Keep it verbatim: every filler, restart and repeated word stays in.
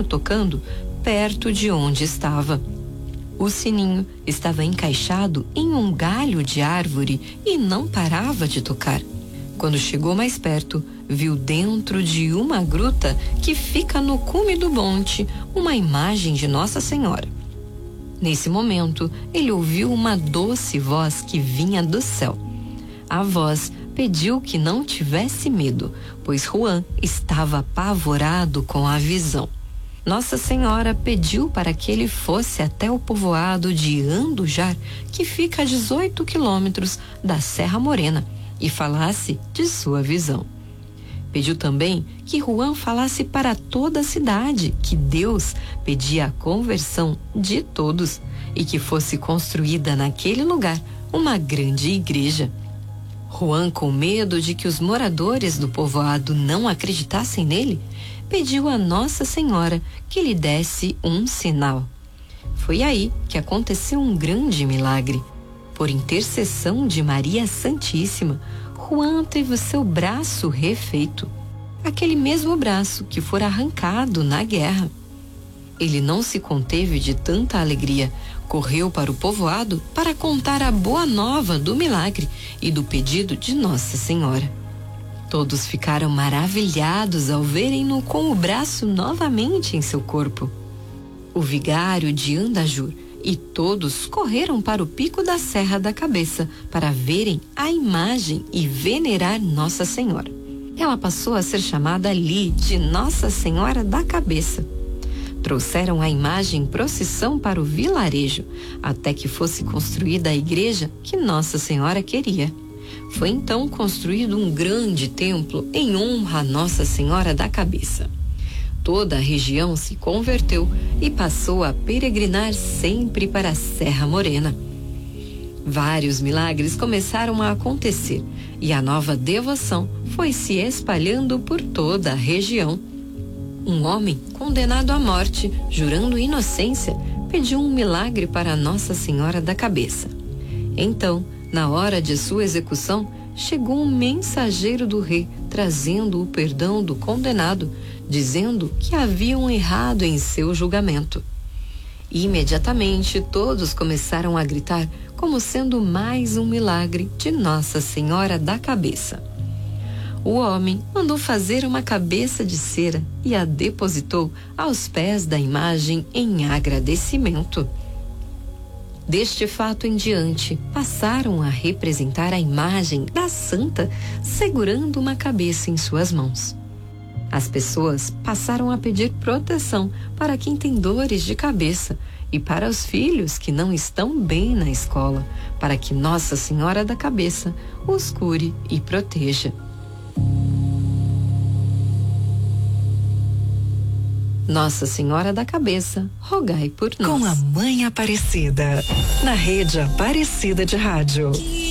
sininho tocando perto de onde estava. O sininho estava encaixado em um galho de árvore e não parava de tocar. Quando chegou mais perto, viu dentro de uma gruta que fica no cume do monte uma imagem de Nossa Senhora. Nesse momento, ele ouviu uma doce voz que vinha do céu. A voz pediu que não tivesse medo, pois Juan estava apavorado com a visão. Nossa Senhora pediu para que ele fosse até o povoado de Andujar, que fica a dezoito quilômetros da Serra Morena, e falasse de sua visão. Pediu também que Juan falasse para toda a cidade que Deus pedia a conversão de todos e que fosse construída naquele lugar uma grande igreja. Juan, com medo de que os moradores do povoado não acreditassem nele, pediu a Nossa Senhora que lhe desse um sinal. Foi aí que aconteceu um grande milagre. Por intercessão de Maria Santíssima, Juan teve o seu braço refeito, aquele mesmo braço que fora arrancado na guerra. Ele não se conteve de tanta alegria, correu para o povoado para contar a boa nova do milagre e do pedido de Nossa Senhora. Todos ficaram maravilhados ao verem-no com o braço novamente em seu corpo. O vigário de Andajur e todos correram para o pico da Serra da Cabeça para verem a imagem e venerar Nossa Senhora. Ela passou a ser chamada ali de Nossa Senhora da Cabeça. Trouxeram a imagem em procissão para o vilarejo, até que fosse construída a igreja que Nossa Senhora queria. Foi então construído um grande templo em honra a Nossa Senhora da Cabeça. Toda a região se converteu e passou a peregrinar sempre para a Serra Morena. Vários milagres começaram a acontecer e a nova devoção foi se espalhando por toda a região. Um homem condenado à morte, jurando inocência, pediu um milagre para Nossa Senhora da Cabeça. Então, na hora de sua execução, chegou um mensageiro do rei trazendo o perdão do condenado, dizendo que haviam errado em seu julgamento. Imediatamente todos começaram a gritar como sendo mais um milagre de Nossa Senhora da Cabeça. O homem mandou fazer uma cabeça de cera e a depositou aos pés da imagem em agradecimento. Deste fato em diante, passaram a representar a imagem da santa segurando uma cabeça em suas mãos. As pessoas passaram a pedir proteção para quem tem dores de cabeça e para os filhos que não estão bem na escola, para que Nossa Senhora da Cabeça os cure e proteja. Nossa Senhora da Cabeça, rogai por nós. Com a Mãe Aparecida, na Rede Aparecida de Rádio.